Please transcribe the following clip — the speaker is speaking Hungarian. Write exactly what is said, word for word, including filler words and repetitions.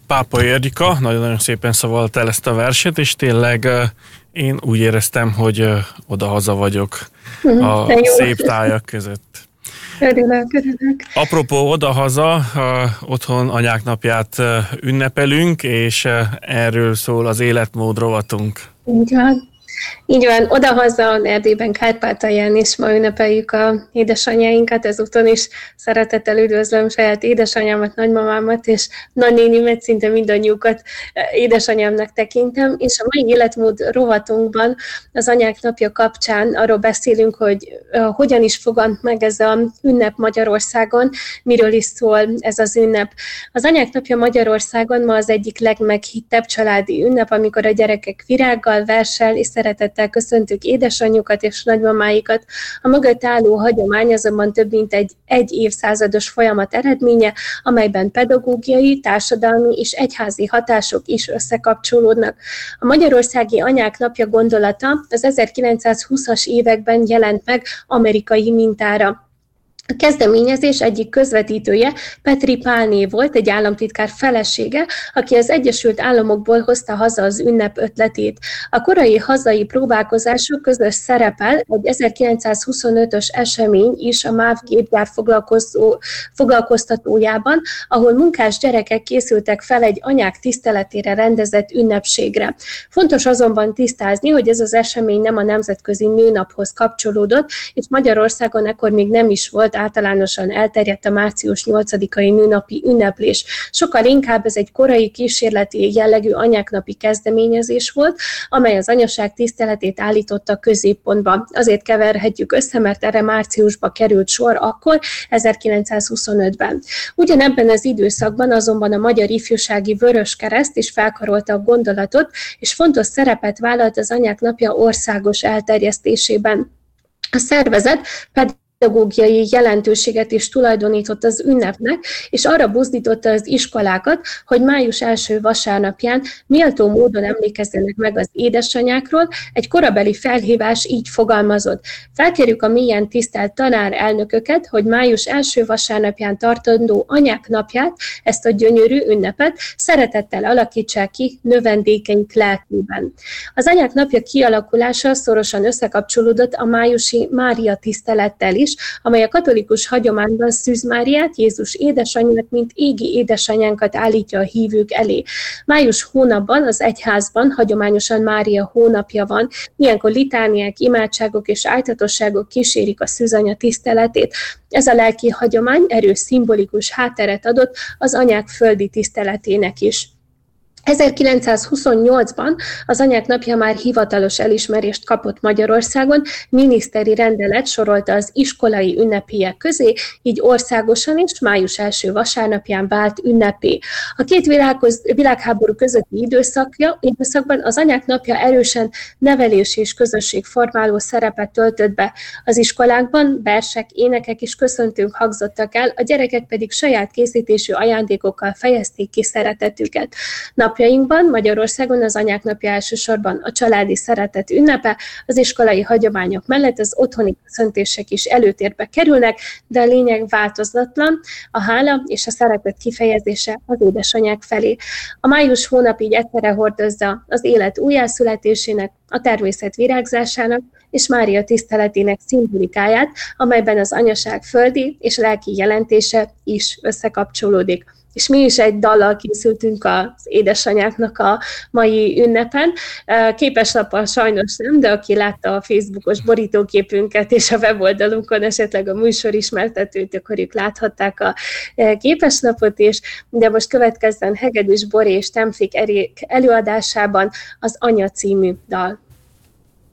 Pápai Erika nagyon-nagyon szépen szavalta el ezt a verset, és tényleg én úgy éreztem, hogy odahaza vagyok a szép tájak között. Örülök, örülök. Apropó odahaza, otthon anyák napját ünnepelünk, és erről szól az életmód rovatunk. Így van. Így van, odahaza Erdélyben, Kárpátalján is ma ünnepeljük a édesanyáinkat, ezúton is szeretettel üdvözlöm saját édesanyámat, nagymamámat és nagynénimet, szinte mindannyiukat édesanyámnak tekintem, és a mai életmód rovatunkban az anyák napja kapcsán arról beszélünk, hogy uh, hogyan is fogant meg ez a ünnep Magyarországon, miről is szól ez az ünnep. Az anyák napja Magyarországon ma az egyik legmeghittebb családi ünnep, amikor a gyerekek virággal, verssel és szeretettel köszöntük édesanyjukat és nagymamáikat. A mögött álló hagyomány azonban több mint egy, egy évszázados folyamat eredménye, amelyben pedagógiai, társadalmi és egyházi hatások is összekapcsolódnak. A Magyarországi Anyák Napja gondolata az ezerkilencszázhúszas években jelent meg amerikai mintára. A kezdeményezés egyik közvetítője Petri Pálné volt, egy államtitkár felesége, aki az Egyesült Államokból hozta haza az ünnep ötletét. A korai hazai próbálkozások közös szerepel egy ezerkilencszázhuszonötös esemény is a MÁV gépgyár foglalkozó, foglalkoztatójában, ahol munkás gyerekek készültek fel egy anyák tiszteletére rendezett ünnepségre. Fontos azonban tisztázni, hogy ez az esemény nem a Nemzetközi Nőnaphoz kapcsolódott, és Magyarországon ekkor még nem is volt általánosan elterjedt a március nyolcadikai nőnapi ünneplés. Sokkal inkább ez egy korai kísérleti jellegű anyáknapi kezdeményezés volt, amely az anyaság tiszteletét állította középpontba. Azért keverhetjük össze, mert erre márciusba került sor akkor, ezerkilencszázhuszonötben. Ugyanebben az időszakban azonban a Magyar Ifjúsági Vöröskereszt is felkarolta a gondolatot, és fontos szerepet vállalt az Anyák Napja országos elterjesztésében. A szervezet pedig pedagógiai jelentőséget is tulajdonított az ünnepnek, és arra buzdította az iskolákat, hogy május első vasárnapján méltó módon emlékezzenek meg az édesanyákról. Egy korabeli felhívás így fogalmazott: felkérjük a mélyen tisztelt tanárelnököket, hogy május első vasárnapján tartandó Anyák Napját, ezt a gyönyörű ünnepet szeretettel alakítsák ki növendékeink lelkében. Az Anyák Napja kialakulása szorosan összekapcsolódott a májusi Mária tisztelettel is, amely a katolikus hagyományban Szűz Máriát, Jézus édesanyját, mint égi édesanyánkat állítja a hívők elé. Május hónapban az egyházban hagyományosan Mária hónapja van, ilyenkor litániák, imádságok és áltatosságok kísérik a szűzanya tiszteletét. Ez a lelki hagyomány erős szimbolikus hátteret adott az anyák földi tiszteletének is. ezerkilencszázhuszonnyolcban az Anyák Napja már hivatalos elismerést kapott Magyarországon, miniszteri rendelet sorolta az iskolai ünnepélyek közé, így országosan is május első vasárnapján vált ünnepé. A két világhoz, világháború közötti időszakja, időszakban az Anyák Napja erősen nevelés és közösségformáló szerepet töltött be. Az iskolákban versek, énekek és köszöntők hangzottak el, a gyerekek pedig saját készítésű ajándékokkal fejezték ki szeretetüket. Napjainkban Magyarországon az Anyák Napja elsősorban a családi szeretet ünnepe, az iskolai hagyományok mellett az otthoni köszöntések is előtérbe kerülnek, de a lényeg változatlan, a hála és a szeretet kifejezése az édesanyák felé. A május hónap így egyszerre hordozza az élet újjászületésének, a természet virágzásának és Mária tiszteletének szimbolikáját, amelyben az anyaság földi és lelki jelentése is összekapcsolódik. És mi is egy dallal készültünk az édesanyáknak a mai ünnepen. Képeslappal sajnos nem, de aki látta a Facebookos borítóképünket és a weboldalunkon esetleg a műsor ismertetőt, akkor ők láthatták a képeslapot is, de most következzen Hegedűs Boré és Temfik Erik előadásában az Anya című dal.